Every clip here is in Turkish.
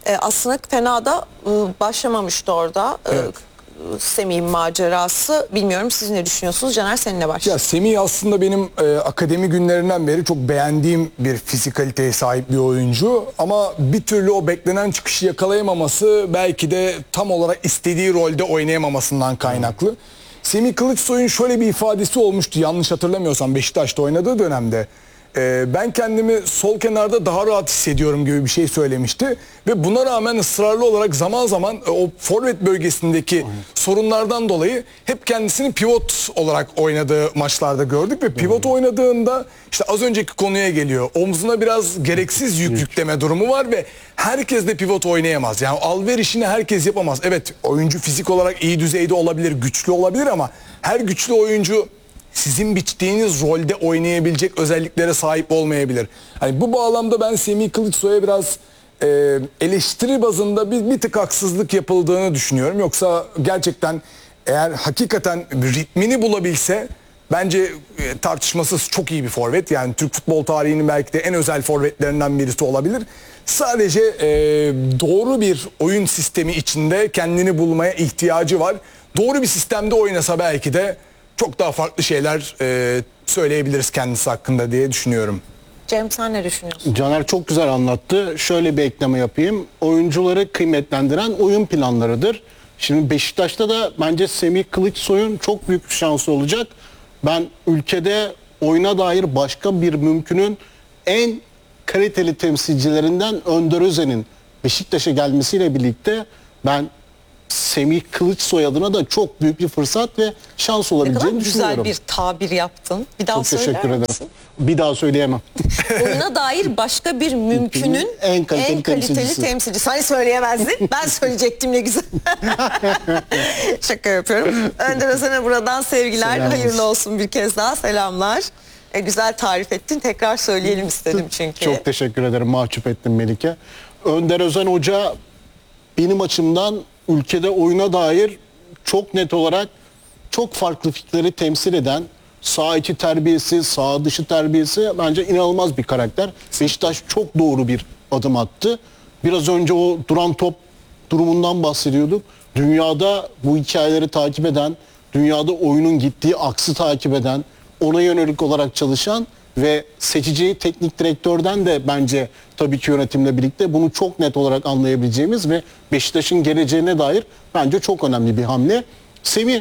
Aslında fena da başlamamıştı orada. Evet. Semih'in macerası. Bilmiyorum, siz ne düşünüyorsunuz? Caner, seninle başlayalım. Ya Semih aslında benim akademi günlerinden beri çok beğendiğim bir fizikaliteye sahip bir oyuncu. Ama bir türlü o beklenen çıkışı yakalayamaması belki de tam olarak istediği rolde oynayamamasından kaynaklı. Semih Kılıçsoy'un şöyle bir ifadesi olmuştu, yanlış hatırlamıyorsam Beşiktaş'ta oynadığı dönemde. Ben kendimi sol kenarda daha rahat hissediyorum gibi bir şey söylemişti. Ve buna rağmen ısrarlı olarak zaman zaman o forvet bölgesindeki sorunlardan dolayı hep kendisini pivot olarak oynadığı maçlarda gördük. Ve pivot oynadığında işte az önceki konuya geliyor. Omzuna biraz gereksiz yük yükleme durumu var ve herkes de pivot oynayamaz. Yani alverişini herkes yapamaz. Evet, oyuncu fizik olarak iyi düzeyde olabilir, güçlü olabilir ama her güçlü oyuncu sizin biçtiğiniz rolde oynayabilecek özelliklere sahip olmayabilir. Hani bu bağlamda ben Semih Kılıçsoy'a biraz eleştiri bazında bir tık haksızlık yapıldığını düşünüyorum. Yoksa gerçekten eğer hakikaten ritmini bulabilse bence tartışmasız çok iyi bir forvet. Yani Türk futbol tarihinin belki de en özel forvetlerinden birisi olabilir. Sadece doğru bir oyun sistemi içinde kendini bulmaya ihtiyacı var. Doğru bir sistemde oynasa belki de çok daha farklı şeyler söyleyebiliriz kendisi hakkında diye düşünüyorum. Cem, sen ne düşünüyorsun? Caner çok güzel anlattı. Şöyle bir ekleme yapayım. Oyuncuları kıymetlendiren oyun planlarıdır. Şimdi Beşiktaş'ta da bence Semih Kılıçsoy'un çok büyük bir şansı olacak. Ben ülkede oyuna dair başka bir mümkünün en kaliteli temsilcilerinden Önder Özen'in Beşiktaş'a gelmesiyle birlikte ben Semih Kılıçsoy adına da çok büyük bir fırsat ve şans Ne olabileceğini kadar güzel düşünüyorum. bir tabir yaptın. Bir daha Çok teşekkür söyler ederim. misin? Bir daha söyleyemem. Oyuna dair başka bir mümkünün En kaliteli temsilcisi. temsilcisi. Hani söyleyemezdin. Ben söyleyecektim, ne güzel. Şaka yapıyorum. Önder Özen'e buradan sevgiler. Selam Hayırlı olsun. olsun bir kez daha. Selamlar. Güzel tarif ettin. Tekrar söyleyelim istedim çünkü. Çok teşekkür ederim. Mahcup ettim Melike. Önder Özen Hoca benim açımdan ülkede oyuna dair çok net olarak çok farklı fikirleri temsil eden, sağ içi terbiyesi, sağ dışı terbiyesi bence inanılmaz bir karakter. Beşiktaş çok doğru bir adım attı. Biraz önce o duran top durumundan bahsediyorduk. Dünyada bu hikayeleri takip eden, dünyada oyunun gittiği aksı takip eden, ona yönelik olarak çalışan ve seçeceği teknik direktörden de bence tabii ki yönetimle birlikte bunu çok net olarak anlayabileceğimiz ve Beşiktaş'ın geleceğine dair bence çok önemli bir hamle. Semih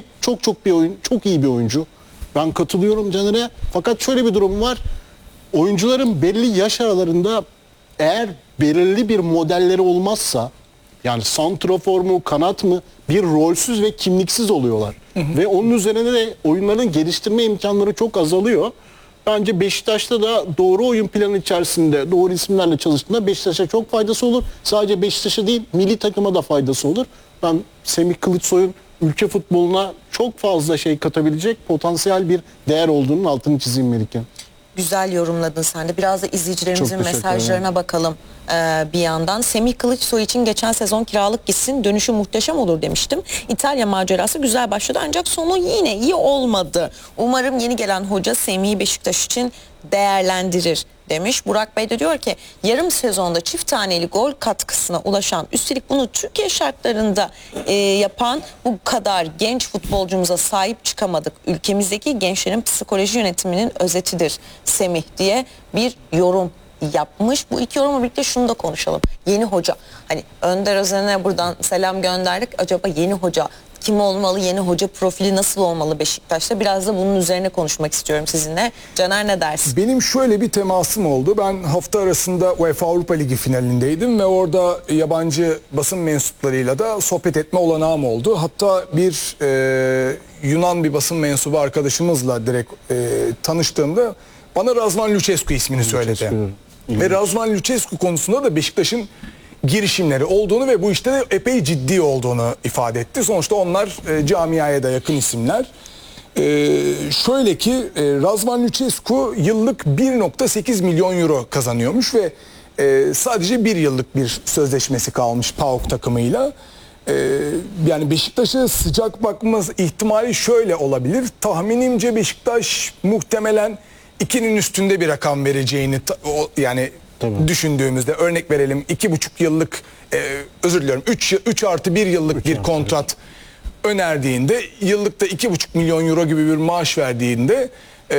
çok iyi bir oyuncu. Ben katılıyorum Caner'e. Fakat şöyle bir durum var. Oyuncuların belli yaş aralarında eğer belirli bir modelleri olmazsa, yani santrafor mu, kanat mı, bir rolsüz ve kimliksiz oluyorlar. Ve onun üzerine de oyunların geliştirme imkanları çok azalıyor. Bence Beşiktaş'ta da doğru oyun planı içerisinde doğru isimlerle çalıştığında Beşiktaş'a çok faydası olur. Sadece Beşiktaş'a değil, milli takıma da faydası olur. Ben Semih Kılıçsoy'un ülke futboluna çok fazla şey katabilecek potansiyel bir değer olduğunun altını çizeyim Melike. Güzel yorumladın sen de. Biraz da izleyicilerimizin Çok teşekkür mesajlarına bakalım bir yandan. Semih Kılıçsoy için geçen sezon kiralık gitsin, dönüşü muhteşem olur demiştim. İtalya macerası güzel başladı ancak sonu yine iyi olmadı. Umarım yeni gelen hoca Semih'i Beşiktaş için değerlendirir demiş. Burak Bey de diyor ki yarım sezonda çift taneli gol katkısına ulaşan, üstelik bunu Türkiye şartlarında yapan bu kadar genç futbolcumuza sahip çıkamadık. Ülkemizdeki gençlerin psikoloji yönetiminin özetidir Semih diye bir yorum yapmış. Bu iki yorumla birlikte şunu da konuşalım. Yeni hoca. Hani Önder Özen'e buradan selam gönderdik. Acaba yeni hoca kim olmalı? Yeni hoca profili nasıl olmalı Beşiktaş'ta? Biraz da bunun üzerine konuşmak istiyorum sizinle. Caner, ne dersin? Benim şöyle bir temasım oldu. Ben hafta arasında UEFA Avrupa Ligi finalindeydim ve orada yabancı basın mensuplarıyla da sohbet etme olanağım oldu. Hatta bir Yunan bir basın mensubu arkadaşımızla direkt tanıştığımda bana Razvan Lucescu ismini söyledi. Ve Razvan Lucescu konusunda da Beşiktaş'ın girişimleri olduğunu ve bu işte de epey ciddi olduğunu ifade etti. Sonuçta onlar camiaya da yakın isimler. Şöyle ki Razvan Lucescu yıllık 1,8 milyon euro kazanıyormuş ve sadece bir yıllık bir sözleşmesi kalmış PAOK takımıyla. Yani Beşiktaş'a sıcak bakma ihtimali şöyle olabilir. Tahminimce Beşiktaş muhtemelen 2'nin üstünde bir rakam vereceğini, yani Tabii. düşündüğümüzde örnek verelim 2,5 yıllık özür diliyorum 3 artı 1 yıllık bir kontrat önerdiğinde yıllıkta 2,5 milyon euro gibi bir maaş verdiğinde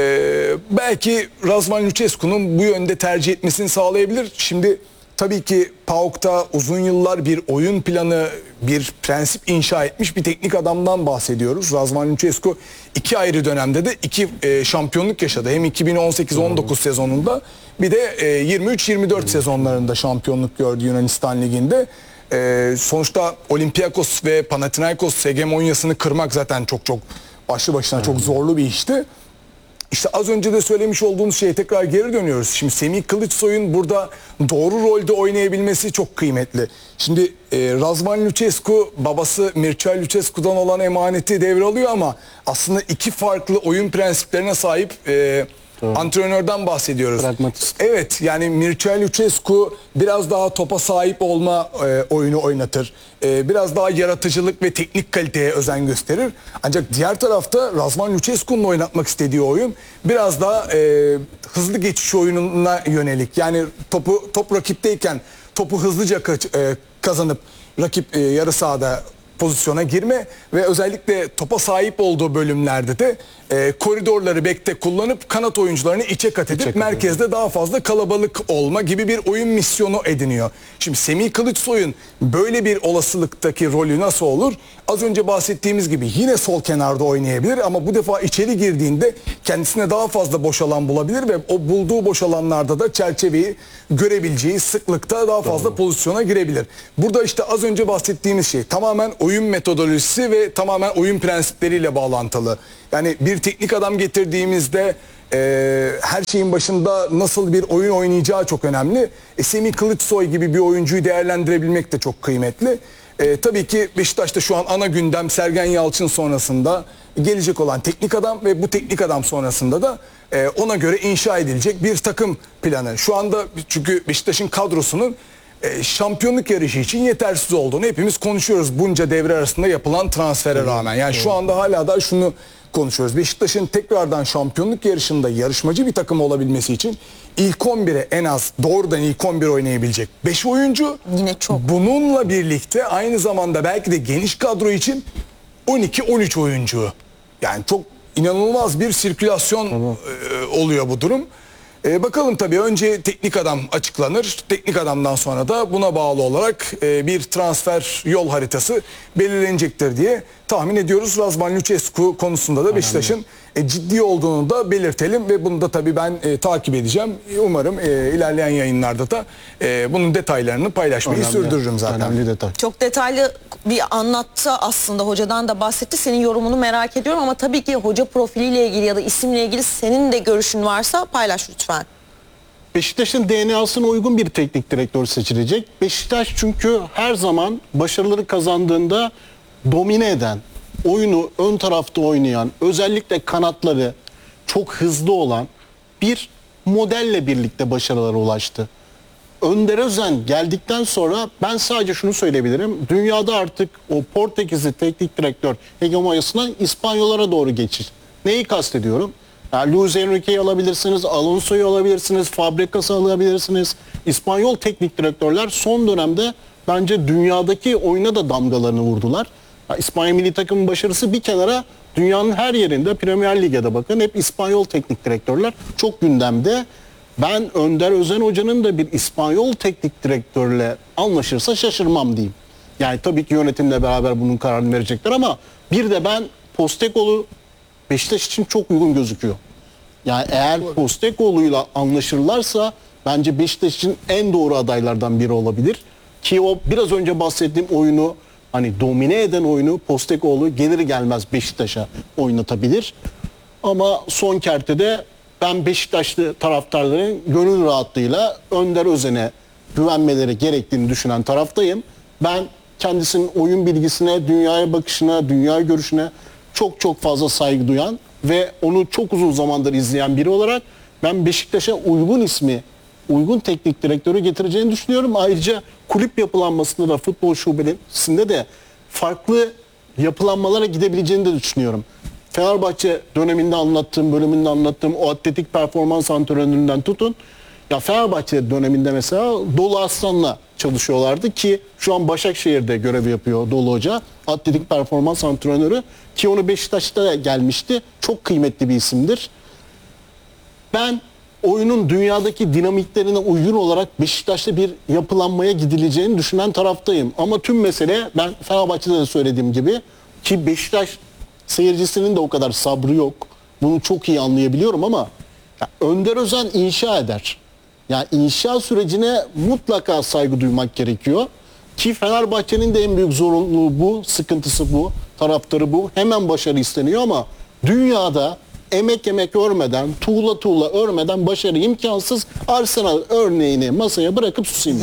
belki Razvan Lucescu'nun bu yönde tercih etmesini sağlayabilir. Şimdi tabii ki PAOK'ta uzun yıllar bir oyun planı, bir prensip inşa etmiş bir teknik adamdan bahsediyoruz. Razvan Lucescu 2 ayrı dönemde de 2 şampiyonluk yaşadı. Hem 2018-19 sezonunda bir de 23-24 sezonlarında şampiyonluk gördü Yunanistan Ligi'nde. Sonuçta Olympiakos ve Panathinaikos hegemonyasını kırmak zaten çok başlı başına çok zorlu bir işti. İşte az önce de söylemiş olduğumuz şeye tekrar geri dönüyoruz. Şimdi Semih Kılıçsoy'un burada doğru rolde oynayabilmesi çok kıymetli. Şimdi Razvan Lucescu babası Mircea Lucescu'dan olan emaneti devralıyor ama aslında 2 farklı oyun prensiplerine sahip antrenörden bahsediyoruz. Pragmatist. Evet, yani Mircea Lucescu biraz daha topa sahip olma oyunu oynatır. Biraz daha yaratıcılık ve teknik kaliteye özen gösterir. Ancak diğer tarafta Razvan Lucescu'nun oynatmak istediği oyun biraz daha hızlı geçiş oyununa yönelik. Yani top rakipteyken topu hızlıca kazanıp rakip yarı sahada pozisyona girme ve özellikle topa sahip olduğu bölümlerde de koridorları bekte kullanıp kanat oyuncularını içe kat edip merkezde daha fazla kalabalık olma gibi bir oyun misyonu ediniyor. Şimdi Semih Kılıçsoy'un böyle bir olasılıktaki rolü nasıl olur? Az önce bahsettiğimiz gibi yine sol kenarda oynayabilir ama bu defa içeri girdiğinde kendisine daha fazla boş alan bulabilir ve o bulduğu boş alanlarda da çerçeveyi görebileceği sıklıkta daha fazla pozisyona girebilir. Burada işte az önce bahsettiğimiz şey tamamen oyun metodolojisi ve tamamen oyun prensipleriyle bağlantılı. Yani bir teknik adam getirdiğimizde her şeyin başında nasıl bir oyun oynayacağı çok önemli. Semih Kılıçsoy gibi bir oyuncuyu değerlendirebilmek de çok kıymetli. Tabii ki Beşiktaş'ta şu an ana gündem Sergen Yalçın sonrasında gelecek olan teknik adam ve bu teknik adam sonrasında da ona göre inşa edilecek bir takım planı. Şu anda çünkü Beşiktaş'ın kadrosunun şampiyonluk yarışı için yetersiz olduğunu hepimiz konuşuyoruz bunca devre arasında yapılan transfere rağmen. Yani şu anda hala da şunu konuşuyoruz. Beşiktaş'ın tekrardan şampiyonluk yarışında yarışmacı bir takım olabilmesi için ilk 11'e en az doğrudan ilk 11 oynayabilecek 5 oyuncu. Yine çok. Bununla birlikte aynı zamanda belki de geniş kadro için 12-13 oyuncu. Yani çok inanılmaz bir sirkülasyon oluyor bu durum. Bakalım tabii önce teknik adam açıklanır. Teknik adamdan sonra da buna bağlı olarak bir transfer yol haritası belirlenecektir diye tahmin ediyoruz. Razvan Lucescu konusunda da Beşiktaş'ın ciddi olduğunu da belirtelim ve bunu da tabii ben takip edeceğim. Umarım ilerleyen yayınlarda da bunun detaylarını paylaşmayı sürdürürüm zaten. Önemli detay. Çok detaylı bir anlattı aslında, hocadan da bahsetti. Senin yorumunu merak ediyorum ama tabii ki hoca profiliyle ilgili ya da isimle ilgili senin de görüşün varsa paylaş lütfen. Beşiktaş'ın DNA'sına uygun bir teknik direktör seçilecek. Beşiktaş çünkü her zaman başarıları kazandığında domine eden, oyunu ön tarafta oynayan, özellikle kanatları çok hızlı olan bir modelle birlikte başarılara ulaştı. Önder Özen geldikten sonra ben sadece şunu söyleyebilirim. Dünyada artık o Portekizli teknik direktör hegemonyasından İspanyollara doğru geçiş. Neyi kastediyorum? Yani Luis Enrique'yi alabilirsiniz, Alonso'yu alabilirsiniz, Fabregas'ı alabilirsiniz. İspanyol teknik direktörler son dönemde bence dünyadaki oyuna da damgalarını vurdular. Yani İspanya milli takımın başarısı bir kenara, dünyanın her yerinde Premier Lig'e de bakın hep İspanyol teknik direktörler çok gündemde. Ben Önder Özen Hoca'nın da bir İspanyol teknik direktörle anlaşırsa şaşırmam diyeyim. Yani tabii ki yönetimle beraber bunun kararını verecekler ama bir de ben Postecoglou Beşiktaş için çok uygun gözüküyor. Yani eğer Postecoglou'yla anlaşırlarsa bence Beşiktaş için en doğru adaylardan biri olabilir. Ki o biraz önce bahsettiğim oyunu, hani domine eden oyunu Postecoglou gelir gelmez Beşiktaş'a oynatabilir. Ama son kertede ben Beşiktaşlı taraftarların gönül rahatlığıyla Önder Özen'e güvenmeleri gerektiğini düşünen taraftayım. Ben kendisinin oyun bilgisine, dünyaya bakışına, dünya görüşüne çok fazla saygı duyan ve onu çok uzun zamandır izleyen biri olarak ben Beşiktaş'a uygun ismi, uygun teknik direktörü getireceğini düşünüyorum. Ayrıca kulüp yapılanmasında da futbol şubesinde de farklı yapılanmalara gidebileceğini de düşünüyorum. Fenerbahçe döneminde anlattığım, bölümünde anlattığım o atletik performans antrenöründen tutun, Ya Fenerbahçe döneminde mesela Dolu Aslan'la çalışıyorlardı ki şu an Başakşehir'de görev yapıyor Dolu Hoca. Atletik performans antrenörü ki onu Beşiktaş'ta gelmişti. Çok kıymetli bir isimdir. Ben oyunun dünyadaki dinamiklerine uygun olarak Beşiktaş'ta bir yapılanmaya gidileceğini düşünen taraftayım. Ama tüm mesele, ben Fenerbahçe'de de söylediğim gibi, ki Beşiktaş seyircisinin de o kadar sabrı yok. Bunu çok iyi anlayabiliyorum ama ya Önder Özen inşa eder. Yani inşa sürecine mutlaka saygı duymak gerekiyor. Ki Fenerbahçe'nin de en büyük zorunluluğu bu, sıkıntısı bu, taraftarı bu. Hemen başarı isteniyor ama dünyada emek örmeden, tuğla örmeden başarı imkansız. Arsenal örneğini masaya bırakıp susayım.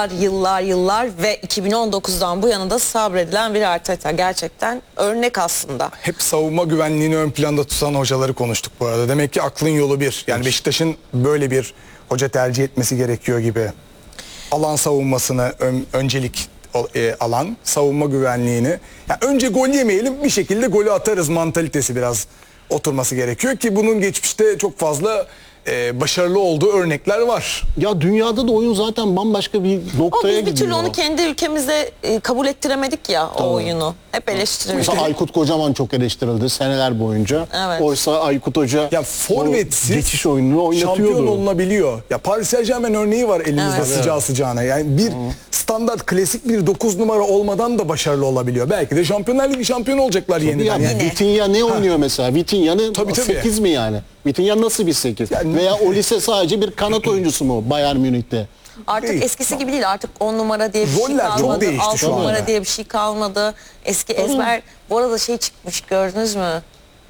Yıllar ve 2019'dan bu yana da sabredilen bir Arteta. Gerçekten örnek aslında. Hep savunma güvenliğini ön planda tutan hocaları konuştuk bu arada. Demek ki aklın yolu bir. Yani Beşiktaş'ın böyle bir hoca tercih etmesi gerekiyor gibi. Alan savunmasını öncelik alan, savunma güvenliğini. Yani önce gol yemeyelim, bir şekilde golü atarız mantalitesi biraz oturması gerekiyor ki bunun geçmişte çok fazla başarılı olduğu örnekler var. Ya dünyada da oyun zaten bambaşka bir O noktaya biz bir gidiyor. türlü onu kendi ülkemizde kabul ettiremedik ya o oyunu. Hep eleştirildik. Mesela Aykut Kocaman çok eleştirildi seneler boyunca. Evet. Oysa Aykut Hoca Ya forvetsiz geçiş oyununu oynatıyordu. şampiyon olunabiliyor. Ya Paris Saint-Germain örneği var elimizde Evet. sıcağı sıcağına. Yani bir standart klasik bir 9 numara olmadan da başarılı olabiliyor. Belki de Şampiyonlar Ligi şampiyonu olacaklar yeniden. Ya Yani Vitinha ne oynuyor mesela? Vitinha'nın Tabii. 8 mi yani? Vitinha nasıl bir 8? Yani- Veya Olise sadece bir kanat oyuncusu mu Bayern Münih'te? Artık Değil. eskisi gibi değil. Artık 10 numara diye bir şey Roller çok kalmadı. değişti 6 şu anda. numara diye bir şey kalmadı. Eski ezber. Bu arada şey çıkmış, gördünüz mü?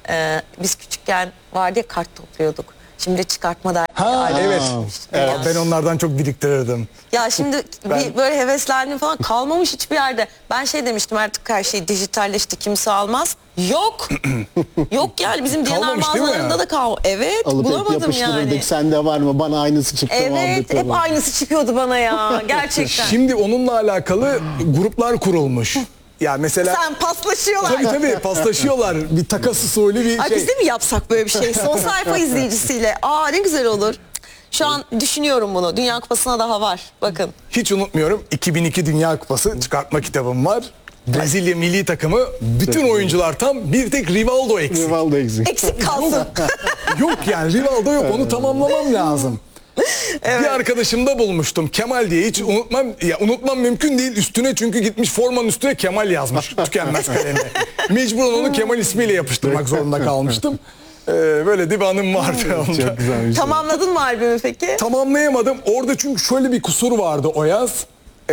Biz küçükken vardı ya, kart topluyorduk. Şimdi çıkartma dergi. Evet. Evet. Ben onlardan çok biriktirirdim. Ya şimdi Ben- bir böyle heveslendim falan, kalmamış hiçbir yerde. Ben şey demiştim, artık her şey dijitalleşti, kimse almaz. Yok. Yok yani bizim D&R Kalmamış değil mi? mağazalarında da Evet, Alıp hep bulamadım yapıştırırdık. yani. Sende var mı? Bana aynısı çıktı Evet, muhabbeti hep var. aynısı çıkıyordu bana ya. Gerçekten. Şimdi onunla alakalı gruplar kurulmuş. Ya mesela Sen paslaşıyorlar. tabii paslaşıyorlar. Bir takas usulü bir Ay şey. biz de mi yapsak böyle bir şey? Son sayfa izleyicisiyle. Aa ne güzel olur. Şu an düşünüyorum bunu. Dünya Kupası'na daha var. Bakın. Hiç unutmuyorum, 2002 Dünya Kupası çıkartma kitabım var. Brezilya milli takımı bütün oyuncular tam, bir tek Rivaldo eksik. Rivaldo eksik. Eksik kalsın. Yok yani Rivaldo yok, onu tamamlamam lazım. Bir arkadaşımda bulmuştum Kemal diye, hiç unutmam, ya unutmam mümkün değil, üstüne çünkü gitmiş formanın üstüne Kemal yazmış tükenmez kalemle. Mecburen onu Kemal ismiyle yapıştırmak zorunda kalmıştım. Böyle de bir anım vardı onda. Çok güzelmiş. Tamamladın mı albümü peki? Tamamlayamadım. Orada çünkü şöyle bir kusur vardı o yaz.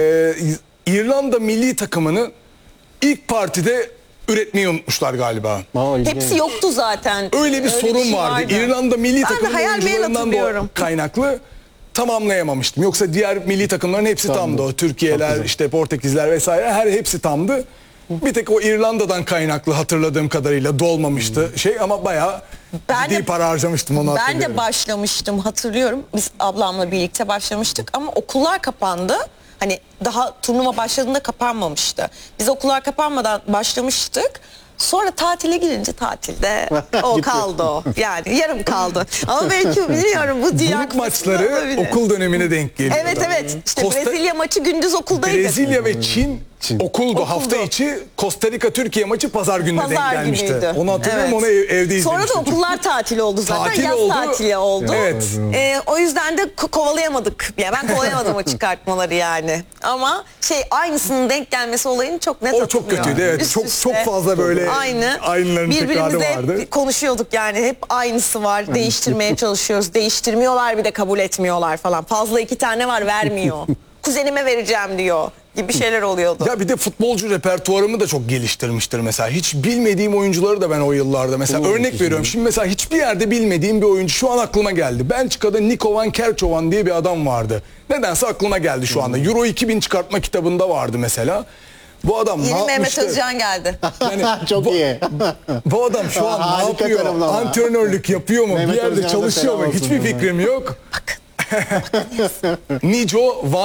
İrlanda milli takımını ilk partide üretmeyi unutmuşlar galiba. Aa, ilginç. Hepsi yoktu zaten. Öyle bir sorun şey vardı. İrlanda milli Ben de takımının hayal meyal oyuncularından hatırlıyorum. da kaynaklı tamamlayamamıştım. Yoksa diğer milli takımların hepsi tamdı. O Türkiye'ler, işte Portekizler vesaire, hepsi tamdı. Bir tek o İrlanda'dan kaynaklı hatırladığım kadarıyla dolmamıştı şey, ama bayağı Ben ciddi de- para harcamıştım, onu Ben hatırlıyorum. de başlamıştım, hatırlıyorum. Biz ablamla birlikte başlamıştık ama okullar kapandı. Hani daha turnuva başladığında kapanmamıştı. Biz okullar kapanmadan başlamıştık. Sonra tatile girince tatilde o Gitti. kaldı o. Yani yarım kaldı. Ama belki biliyorum bu Dünya Grup Kupası'nda maçları olabilir. okul dönemine denk geliyor. Evet. İşte Costa- Brezilya maçı gündüz okuldaydı. Brezilya ve Çin okuldu. Okuldu. Hafta içi Costa Rica Türkiye maçı pazar gününe denk Pazar gelmişti. günüydü. Onu hatırlıyorum, Evet. onu evde izlemiştim. Sonra da okullar tatili oldu zaten. Tatil Yaz oldu. tatili oldu. Evet. O yüzden de kovalayamadık. Ya ben kovalayamadım o çıkartmaları yani. Ama aynısının denk gelmesi olayını çok net O çok hatırlıyorum. kötüydü, evet. Üst Çok üste. fazla böyle aynıların tekrarı Birbirimize vardı. hep konuşuyorduk yani. Hep aynısı var. Değiştirmeye çalışıyoruz. Değiştirmiyorlar, bir de kabul etmiyorlar falan. Fazla 2 tane var, vermiyor. Kuzenime vereceğim diyor gibi şeyler oluyordu. Ya bir de futbolcu repertuarımı da çok geliştirmiştir mesela. Hiç bilmediğim oyuncuları da ben o yıllarda mesela örnek veriyorum. Şimdi mesela hiçbir yerde bilmediğim bir oyuncu şu an aklıma geldi. Belçika'da Nico van Kerkhoven diye bir adam vardı. Nedense aklıma geldi şu anda. Euro 2000 çıkartma kitabında vardı mesela. Bu adam Yeni ne Mehmet yapmıştı? Özcan geldi. Çok iyi. Bu adam şu an ne Harika yapıyor? tanımlama. Antrenörlük yapıyor mu? Mehmet Bir yerde Özcan'a da çalışıyor selam mu? olsun Hiçbir ona. fikrim yok. Nico van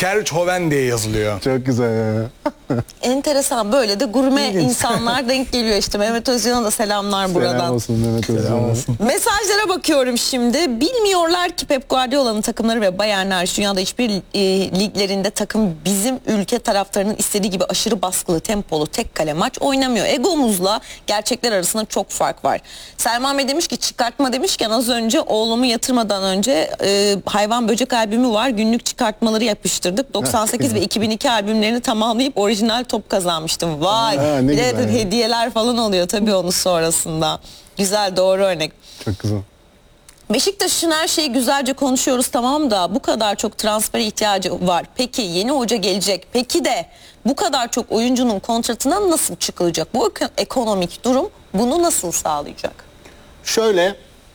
Kerçhoven diye yazılıyor. Çok güzel ya. Enteresan, böyle de gurme insanlar denk geliyor işte. Mehmet Özcan'a da selamlar buradan. Selam olsun Mehmet Özcan. Mesajlara bakıyorum şimdi. Bilmiyorlar ki Pep Guardiola'nın takımları ve Bayernler dünyada hiçbir liglerinde takım bizim ülke taraftarının istediği gibi aşırı baskılı, tempolu, tek kale maç oynamıyor. Egomuzla gerçekler arasında çok fark var. Selman Bey demiş ki, çıkartma demişken az önce oğlumu yatırmadan önce hayvan böcek albümü var. Günlük çıkartmaları yapıştırdık. 98 ve 2002 albümlerini tamamlayıp orijinal top kazanmıştım. Vay. Ha, ne bir de güzel ya. hediyeler falan oluyor tabii onun sonrasında. Güzel, doğru örnek. Çok güzel. Beşiktaş'ın her şeyi güzelce konuşuyoruz tamam da bu kadar çok transfer ihtiyacı var. Peki yeni hoca gelecek. Peki de bu kadar çok oyuncunun kontratına nasıl çıkılacak? Bu ekonomik durum bunu nasıl sağlayacak? Şöyle,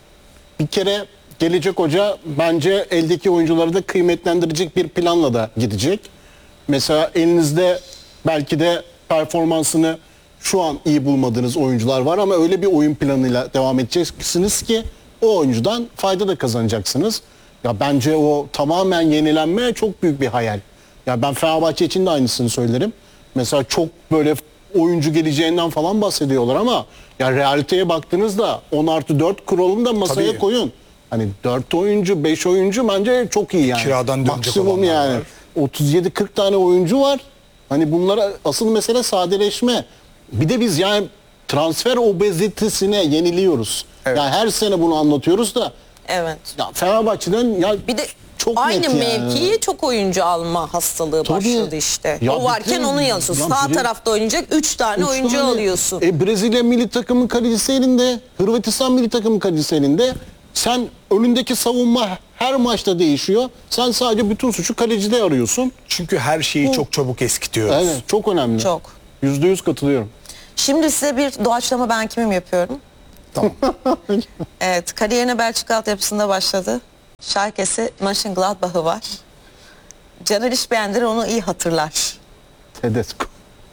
bir kere gelecek hoca bence eldeki oyuncuları da kıymetlendirecek bir planla da gidecek. Mesela elinizde belki de performansını şu an iyi bulmadığınız oyuncular var ama öyle bir oyun planıyla devam edeceksiniz ki o oyuncudan fayda da kazanacaksınız. Ya bence o tamamen yenilenme çok büyük bir hayal. Ya ben Fenerbahçe için de aynısını söylerim. Mesela çok böyle oyuncu geleceğinden falan bahsediyorlar ama ya realiteye baktığınızda 10+4 kuralını da masaya Tabii. koyun. Hani 4 oyuncu, 5 oyuncu bence çok iyi yani. Kiradan dönecek maksimum olanlar yani. var. 37-40 tane oyuncu var. Hani bunlara asıl mesele sadeleşme. Bir de biz yani transfer obezitesine yeniliyoruz. Evet. Yani her sene bunu anlatıyoruz da Evet. ya Fenerbahçe'den ya Bir de çok aynı net yani. mevkiye çok oyuncu alma hastalığı Tabii. başladı işte. Ya o varken bir de- onu yazıyorsun. ya Sağ biri- tarafta oynayacak 3 tane Üç oyuncu tane. alıyorsun. Brezilya milli takımın kalecisi elinde. Hırvatistan milli takımın kalecisi elinde. Sen önündeki savunma her maçta değişiyor. Sen sadece bütün suçu kalecide arıyorsun. Çünkü her şeyi çok çabuk eskitiyoruz. Evet, çok önemli. Çok. %100 katılıyorum. Şimdi size bir doğaçlama ben kimim yapıyorum. Tamam. Evet, kariyerine Belçika altyapısında başladı. Schalke'si Mönchengladbach'ı var. Caner İşbeğendir onu iyi hatırlar. Tedesco.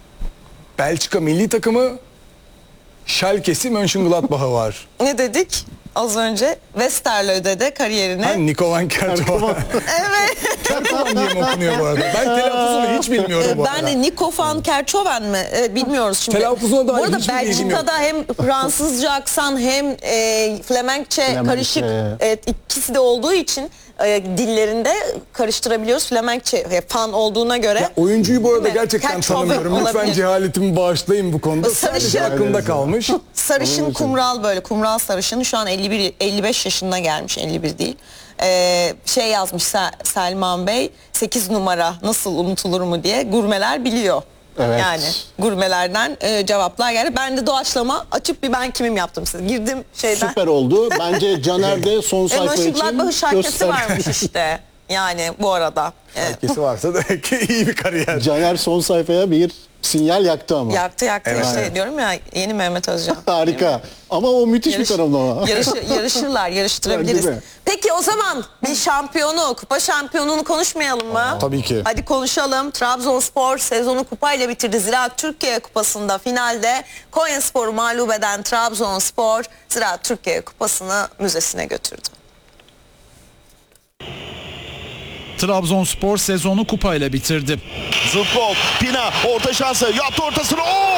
Belçika milli takımı, Schalke'si, Mönchengladbach'ı var. Ne dedik? Az önce Westerlo'da de kariyerine. Ha, Nikovan Kerçhoven. Evet. Kerçhoven diye mi okunuyor bu arada? Ben telaffuzunu hiç bilmiyorum bu arada. Ben de Nico van Kerkhoven mi? Bilmiyoruz şimdi. Telaffuzuna dair Bu arada hiçbir bilgim yok. Belçika'da hem Fransızca aksan hem Flemenkçe karışık ikisi de olduğu için dillerinde karıştırabiliyoruz. Flemenkçe fan olduğuna göre. Ya oyuncuyu bu arada Değil mi? gerçekten Kerkhoven tanımıyorum. Lütfen olabilir. cehaletimi bağışlayın bu konuda. Sarışın. Sadece aklımda kalmış. Sarışın kumral, böyle kumral sarışın, şu an 55 yaşına gelmiş, 51 değil. Şey yazmış Selman Bey, 8 numara nasıl unutulur mu diye, gurmeler biliyor. Evet. Yani gurmelerden cevaplar geldi. Ben de doğaçlama açıp bir ben kimim yaptım size. Girdim şeyden. Süper oldu. Bence Caner de son sayfa için Mönchengladbach'ın şarkısı göster. varmış işte. Yani bu arada. Herkesi varsa demek ki iyi bir kariyer. Caner son sayfaya bir sinyal yaktı ama. Yaktı Evet. işte diyorum ya, yeni Mehmet Özcan. Harika. Ama o müthiş bir tanımlama. Yarışırlar, yarıştırabiliriz. Değil mi? Peki o zaman bir şampiyonu, kupa şampiyonunu konuşmayalım mı? Tabii ki. Hadi konuşalım. Trabzonspor sezonu kupayla bitirdi. Ziraat Türkiye Kupası'nda finalde Konyaspor'u mağlup eden Trabzonspor Ziraat Türkiye Kupası'nı müzesine götürdü. Trabzonspor sezonu kupayla bitirdi. Zubkov, Pina, orta şansı, yaptı ortasını,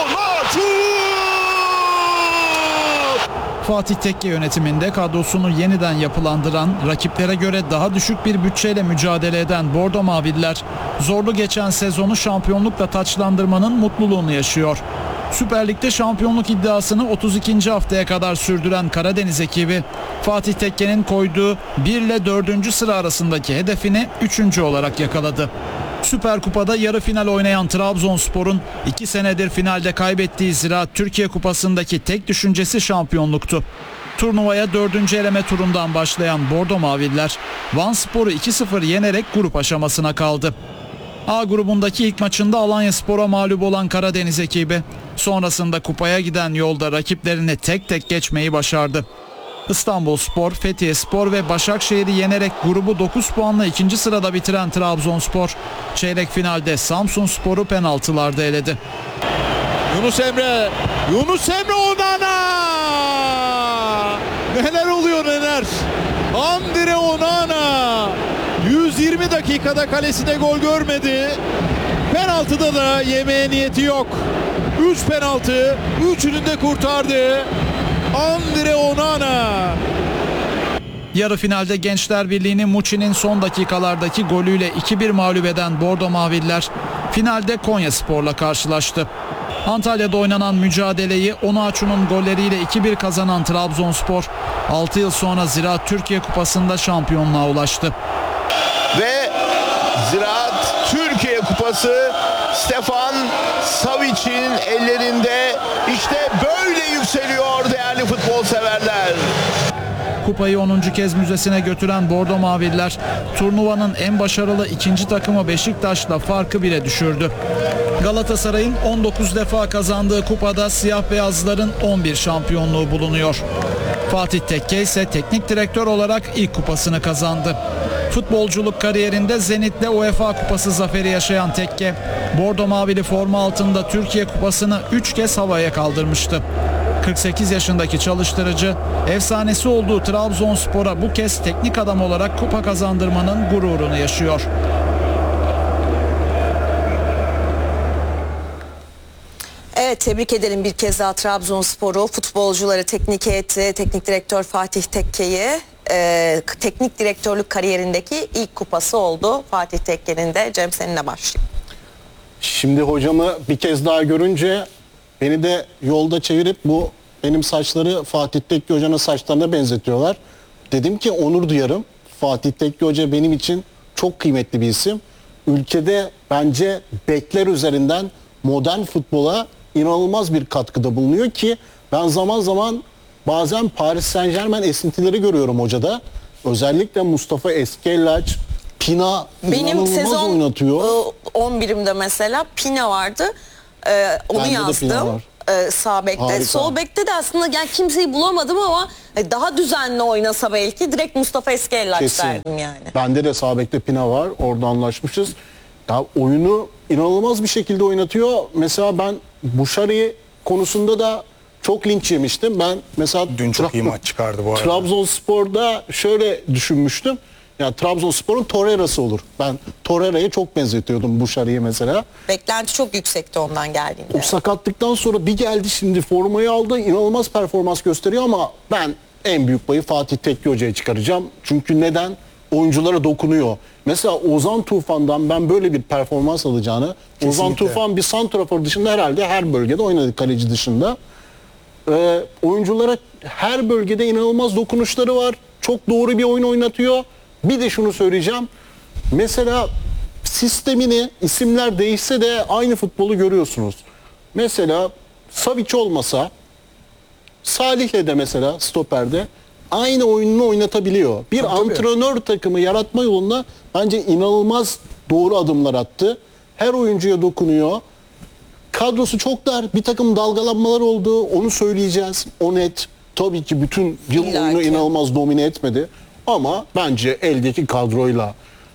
Fatih Tekke yönetiminde kadrosunu yeniden yapılandıran, rakiplere göre daha düşük bir bütçeyle mücadele eden Bordo Maviller, zorlu geçen sezonu şampiyonlukla taçlandırmanın mutluluğunu yaşıyor. Süper Lig'de şampiyonluk iddiasını 32. haftaya kadar sürdüren Karadeniz ekibi, Fatih Tekke'nin koyduğu 1 ile 4. sıra arasındaki hedefini 3. olarak yakaladı. Süper Kupa'da yarı final oynayan Trabzonspor'un 2 senedir finalde kaybettiği Ziraat Türkiye Kupası'ndaki tek düşüncesi şampiyonluktu. Turnuvaya 4. eleme turundan başlayan Bordo Maviller, Vanspor'u 2-0 yenerek grup aşamasına kaldı. A grubundaki ilk maçında Alanyaspor'a mağlup olan Karadeniz ekibi, sonrasında kupaya giden yolda rakiplerini tek tek geçmeyi başardı. İstanbulspor, Fethiyespor ve Başakşehir'i yenerek grubu 9 puanla 2. sırada bitiren Trabzonspor, çeyrek finalde Samsunspor'u penaltılarda eledi. Yunus Emre Onana! Neler oluyor neler? Andre Onana! 20 dakikada kalesinde gol görmedi. Penaltıda da yemeye niyeti yok. 3 penaltı, 3'ünü de kurtardı Andre Onana. Yarı finalde Gençler Birliği'ni Muçi'nin son dakikalardaki golüyle 2-1 mağlup eden Bordo Maviller finalde Konyaspor'la karşılaştı. Antalya'da oynanan mücadeleyi Onuachu'nun golleriyle 2-1 kazanan Trabzonspor 6 yıl sonra Ziraat Türkiye Kupası'nda şampiyonluğa ulaştı. Ve Ziraat Türkiye Kupası Stefan Savic'in ellerinde. İşte böyle yükseliyor değerli futbol severler. Kupayı 10. kez müzesine götüren Bordo Maviller turnuvanın en başarılı ikinci takımı Beşiktaş'la farkı 1'e düşürdü. Galatasaray'ın 19 defa kazandığı kupada siyah beyazların 11 şampiyonluğu bulunuyor. Fatih Tekke ise teknik direktör olarak ilk kupasını kazandı. Futbolculuk kariyerinde Zenit'le UEFA Kupası zaferi yaşayan Tekke, Bordo Mavili forma altında Türkiye Kupası'nı 3 kez havaya kaldırmıştı. 48 yaşındaki çalıştırıcı, efsanesi olduğu Trabzonspor'a bu kez teknik adam olarak kupa kazandırmanın gururunu yaşıyor. Evet, tebrik edelim bir kez daha Trabzonspor'u, futbolcuları, teknik heyeti, teknik direktör Fatih Tekke'yi. Teknik direktörlük kariyerindeki ilk kupası oldu Fatih Tekke'nin de. Cem, seninle başlayayım. Şimdi hocamı bir kez daha görünce beni de yolda çevirip bu benim saçları Fatih Tekke Hoca'nın saçlarına benzetiyorlar. Dedim ki onur duyarım. Fatih Tekke Hoca benim için çok kıymetli bir isim. Ülkede bence bekler üzerinden modern futbola inanılmaz bir katkıda bulunuyor ki ben zaman zaman bazen Paris Saint-Germain esintileri görüyorum hocada. Özellikle Mustafa Eskellaç, Pina Benim inanılmaz sezon oynatıyor. 11'imde mesela Pina vardı. Onu Bende de Pina yazdım. var. Sağ bekte. Harika. Sol bekte de aslında yani kimseyi bulamadım ama daha düzenli oynasa belki direkt Mustafa Eskellaç Kesin. derdim yani. Bende de sağ bekte Pina var. Orada anlaşmışız. Ya oyunu inanılmaz bir şekilde oynatıyor. Mesela ben Buşari konusunda da çok linç yemiştim. Ben mesela Dün çok iyi maç çıkardı bu arada. Trabzonspor'da şöyle düşünmüştüm. Ya Trabzonspor'un Torreira'sı olur. Ben Torreira'ya çok benzetiyordum Buşari'ye mesela. Beklenti çok yüksekti ondan geldiğinde. O sakatlıktan sonra bir geldi, şimdi formayı aldı. İnanılmaz performans gösteriyor ama ben en büyük payı Fatih Tekke Hoca'ya çıkaracağım. Çünkü neden? Oyunculara dokunuyor. Mesela Ozan Tufan'dan ben böyle bir performans alacağını... Ozan Kesinlikle. Tufan bir santrafor dışında herhalde her bölgede oynadı, kaleci dışında. Oyunculara her bölgede inanılmaz dokunuşları var. Çok doğru bir oyun oynatıyor. Bir de şunu söyleyeceğim. Mesela sistemini, isimler değişse de aynı futbolu görüyorsunuz. Mesela Savic olmasa Salih'le de mesela stoperde aynı oyununu oynatabiliyor. Bir Tabii. antrenör takımı yaratma yolunda bence inanılmaz doğru adımlar attı. Her oyuncuya dokunuyor. Kadrosu çok dar. Bir takım dalgalanmalar oldu. Onu söyleyeceğiz. O net. Tabii ki bütün yıl İlla oyunu ki. inanılmaz domine etmedi. Ama bence eldeki kadroyla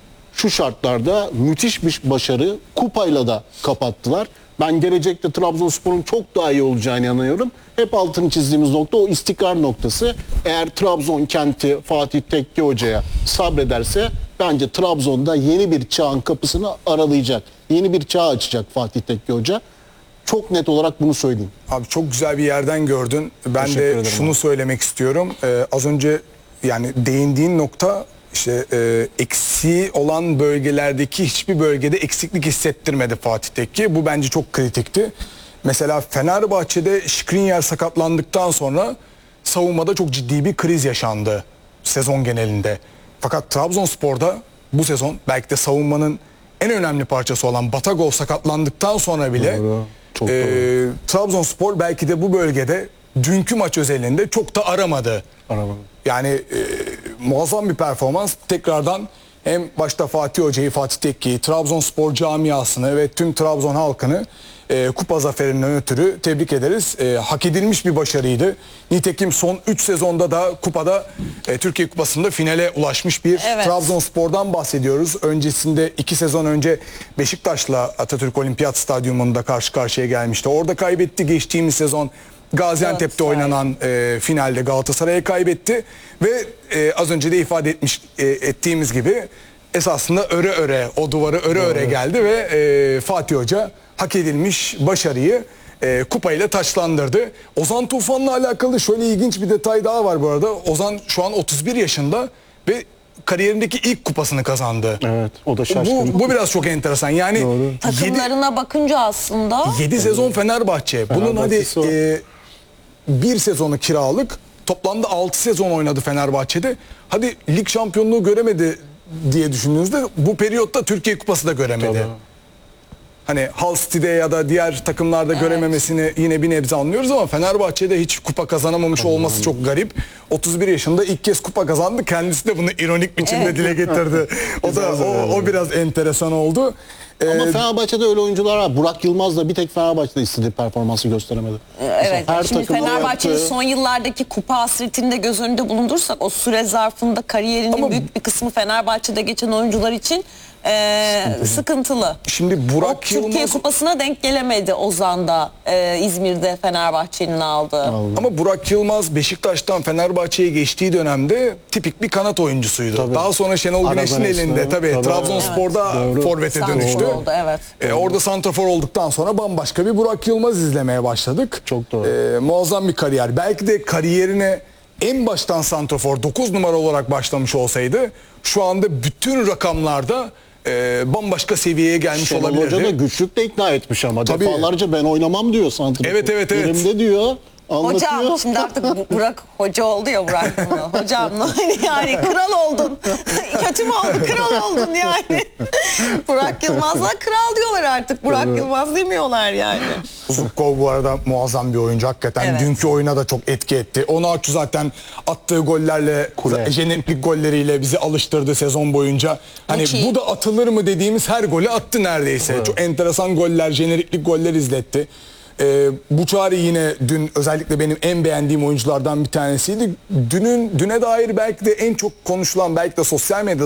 şu şartlarda müthiş bir başarı, kupayla da kapattılar. Ben gelecekte Trabzonspor'un çok daha iyi olacağını inanıyorum. Hep altını çizdiğimiz nokta o istikrar noktası. Eğer Trabzon kenti Fatih Tekke Hoca'ya sabrederse bence Trabzon'da yeni bir çağın kapısını aralayacak. Yeni bir çağ açacak Fatih Tekke Hoca. Çok net olarak bunu söyleyeyim. Abi çok güzel bir yerden gördün. Ben Teşekkür de ederim şunu abi. söylemek istiyorum. Az önce yani değindiğin nokta işte eksiği olan bölgelerdeki hiçbir bölgede eksiklik hissettirmedi Fatih Tekke. Bu bence çok kritikti. Mesela Fenerbahçe'de Skriniar sakatlandıktan sonra savunmada çok ciddi bir kriz yaşandı sezon genelinde. Fakat Trabzonspor'da bu sezon belki de savunmanın en önemli parçası olan Batagov sakatlandıktan sonra bile Doğru. Çok doğru. Trabzonspor belki de bu bölgede dünkü maç özelinde çok da aramadı. Aramadı. Yani muazzam bir performans. Tekrardan hem başta Fatih Hoca'yı, Fatih Tekke'yi, Trabzonspor camiasını ve tüm Trabzon halkını kupa zaferinden ötürü tebrik ederiz. Hak edilmiş bir başarıydı. Nitekim son 3 sezonda da kupada Türkiye Kupası'nda finale ulaşmış bir Evet. Trabzonspor'dan bahsediyoruz. Öncesinde 2 sezon önce Beşiktaş'la Atatürk Olimpiyat Stadyumunda karşı karşıya gelmişti. Orada kaybetti. Geçtiğimiz sezon Gaziantep'te oynanan finalde Galatasaray'a kaybetti ve az önce de ifade ettiğimiz gibi esasında o duvarı öre geldi ve Fatih Hoca hak edilmiş başarıyı kupayla taçlandırdı. Ozan Tufan'la alakalı şöyle ilginç bir detay daha var bu arada. Ozan şu an 31 yaşında ve kariyerindeki ilk kupasını kazandı. Evet, o da şaşkın. Bu biraz çok enteresan. Yani Takımlarına bakınca aslında 7 sezon Fenerbahçe. Bunun hadi Fenerbahçesi o. bir sezonu kiralık. Toplamda 6 sezon oynadı Fenerbahçe'de. Hadi lig şampiyonluğu göremedi diye düşündüğünüzde bu periyotta Türkiye Kupası da göremedi. Tabii. Hani Hull City'de ya da diğer takımlarda görememesini yine bir nebze anlıyoruz ama Fenerbahçe'de hiç kupa kazanamamış olması çok garip. 31 yaşında ilk kez kupa kazandı. Kendisi de bunu ironik biçimde dile getirdi. O biraz enteresan oldu. Ama Fenerbahçe'de öyle oyuncular var. Burak Yılmaz da bir tek Fenerbahçe'de istediği performansı gösteremedi. evet. Her Şimdi takımda Fenerbahçe'nin yaptığı- son yıllardaki kupa hasretini de göz önünde bulundursak o süre zarfında kariyerinin Ama- büyük bir kısmı Fenerbahçe'de geçen oyuncular için sıkıntılı. Şimdi O Burak Türkiye Yılmaz Kupası'na denk gelemedi Ozan'da İzmir'de Fenerbahçe'nin aldığı. ama Burak Yılmaz Beşiktaş'tan Fenerbahçe'ye geçtiği dönemde tipik bir kanat oyuncusuydu. Tabii. Daha sonra Şenol Aradan Güneş'in elinde esnaf. tabii Tabii. Trabzonspor'da Evet. forvete Santrafor dönüştü. oldu, evet. Orada santrafor olduktan sonra bambaşka bir Burak Yılmaz izlemeye başladık. Çok doğru. Muazzam bir kariyer. Belki de kariyerine en baştan santrafor 9 numara olarak başlamış olsaydı şu anda bütün rakamlarda bambaşka seviyeye gelmiş Şenol olabilirdi. Hoca da güçlükle ikna etmiş ama. Tabii. Defalarca ben oynamam diyor santrafor. Evet. Elimde diyor. Anlatıyor. Hocam şimdi artık Burak hoca oldu ya Burak. Hocam yani kral oldun. Kötü mü oldu? Kral oldun yani. Burak Yılmaz'la kral diyorlar artık. Burak Yılmaz demiyorlar yani. Zubkov bu arada muazzam bir oyuncu hakikaten. Evet. Dünkü oyuna da çok etki etti. Onaçu zaten attığı gollerle, jeneriklik golleriyle bizi alıştırdı sezon boyunca. Hani Çok iyi. bu da atılır mı dediğimiz her golü attı neredeyse. Çok enteresan goller, jeneriklik goller izletti. Buçari yine dün özellikle benim en beğendiğim oyunculardan bir tanesiydi. Düne dair belki de en çok konuşulan, belki de sosyal medyada